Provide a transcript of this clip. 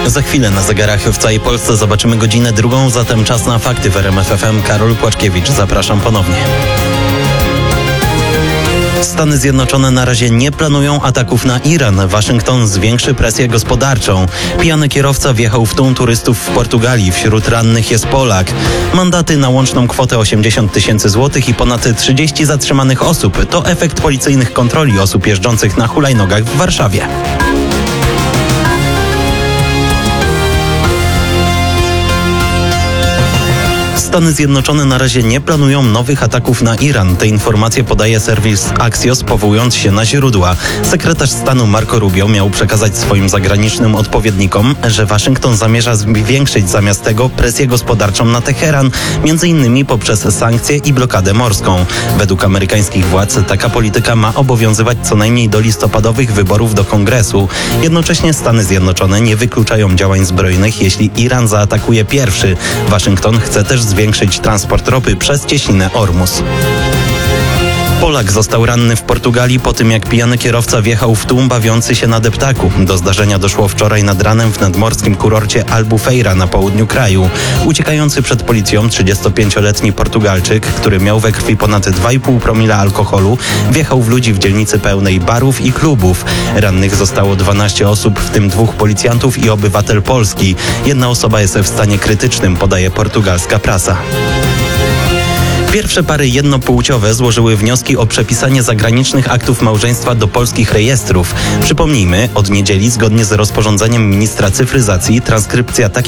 Za chwilę na zegarach w całej Polsce zobaczymy godzinę 2, zatem czas na fakty w RMF FM. Karol Płaczkiewicz, zapraszam ponownie. Stany Zjednoczone na razie nie planują ataków na Iran. Waszyngton zwiększy presję gospodarczą. Pijany kierowca wjechał w tłum turystów w Portugalii. Wśród rannych jest Polak. Mandaty na łączną kwotę 80 000 złotych i ponad 30 zatrzymanych osób to efekt policyjnych kontroli osób jeżdżących na hulajnogach w Warszawie. Stany Zjednoczone na razie nie planują nowych ataków na Iran. Te informacje podaje serwis Axios, powołując się na źródła. Sekretarz stanu Marco Rubio miał przekazać swoim zagranicznym odpowiednikom, że Waszyngton zamierza zwiększyć zamiast tego presję gospodarczą na Teheran, m.in. poprzez sankcje i blokadę morską. Według amerykańskich władz taka polityka ma obowiązywać co najmniej do listopadowych wyborów do Kongresu. Jednocześnie Stany Zjednoczone nie wykluczają działań zbrojnych, jeśli Iran zaatakuje pierwszy. Waszyngton chce też zwiększyć transport ropy przez cieśninę Ormus. Polak został ranny w Portugalii po tym, jak pijany kierowca wjechał w tłum bawiący się na deptaku. Do zdarzenia doszło wczoraj nad ranem w nadmorskim kurorcie Albufeira na południu kraju. Uciekający przed policją 35-letni Portugalczyk, który miał we krwi ponad 2,5 promila alkoholu, wjechał w ludzi w dzielnicy pełnej barów i klubów. Rannych zostało 12 osób, w tym 2 policjantów i obywatel Polski. Jedna osoba jest w stanie krytycznym, podaje portugalska prasa. Pierwsze pary jednopłciowe złożyły wnioski o przepisanie zagranicznych aktów małżeństwa do polskich rejestrów. Przypomnijmy, od niedzieli zgodnie z rozporządzeniem ministra cyfryzacji transkrypcja takich